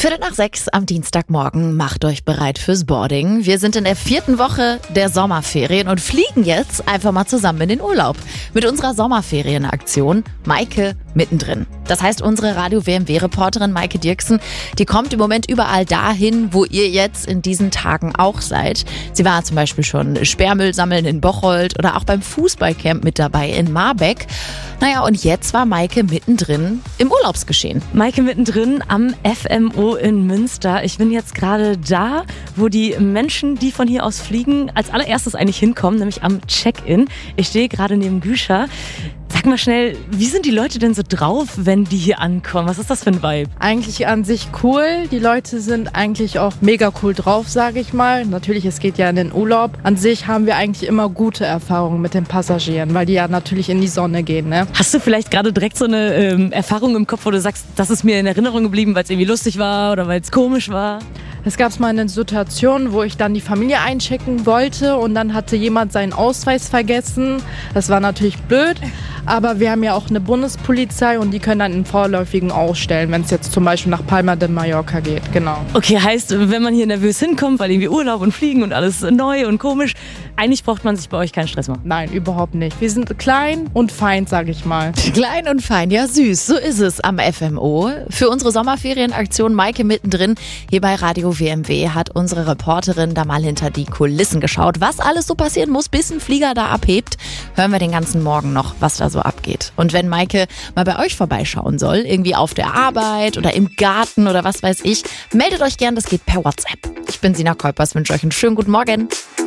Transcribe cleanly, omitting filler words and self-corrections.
5:45 am Dienstagmorgen. Macht euch bereit fürs Boarding. Wir sind in der 4. Woche der Sommerferien und fliegen jetzt einfach mal zusammen in den Urlaub. Mit unserer Sommerferienaktion Maike mittendrin. Das heißt, unsere Radio-WMW-Reporterin Maike Dirksen, die kommt im Moment überall dahin, wo ihr jetzt in diesen Tagen auch seid. Sie war zum Beispiel schon Sperrmüll sammeln in Bocholt oder auch beim Fußballcamp mit dabei in Marbeck. Naja, und jetzt war Maike mittendrin im Urlaubsgeschehen. Maike mittendrin am FMO in Münster. Ich bin jetzt gerade da, wo die Menschen, die von hier aus fliegen, als allererstes eigentlich hinkommen, nämlich am Check-in. Ich stehe gerade neben Güscha. Sag mal schnell, wie sind die Leute denn so drauf, wenn die hier ankommen? Was ist das für ein Vibe? Eigentlich an sich cool. Die Leute sind eigentlich auch mega cool drauf, sage ich mal. Natürlich, es geht ja in den Urlaub. An sich haben wir eigentlich immer gute Erfahrungen mit den Passagieren, weil die ja natürlich in die Sonne gehen, ne? Hast du vielleicht gerade direkt so eine Erfahrung im Kopf, wo du sagst, das ist mir in Erinnerung geblieben, weil es irgendwie lustig war oder weil es komisch war? Es gab mal eine Situation, wo ich dann die Familie einchecken wollte und dann hatte jemand seinen Ausweis vergessen. Das war natürlich blöd, aber wir haben ja auch eine Bundespolizei und die können dann einen vorläufigen ausstellen, wenn es jetzt zum Beispiel nach Palma de Mallorca geht, genau. Okay, heißt, wenn man hier nervös hinkommt, weil irgendwie Urlaub und Fliegen und alles neu und komisch, eigentlich braucht man sich bei euch keinen Stress machen? Nein, überhaupt nicht. Wir sind klein und fein, sage ich mal. Klein und fein, ja süß, so ist es am FMO. Für unsere Sommerferienaktion Maike mittendrin hier bei Radio WMW hat unsere Reporterin da mal hinter die Kulissen geschaut. Was alles so passieren muss, bis ein Flieger da abhebt, hören wir den ganzen Morgen noch, was da so abgeht. Und wenn Maike mal bei euch vorbeischauen soll, irgendwie auf der Arbeit oder im Garten oder was weiß ich, meldet euch gern, das geht per WhatsApp. Ich bin Sina Kolpers, wünsche euch einen schönen guten Morgen.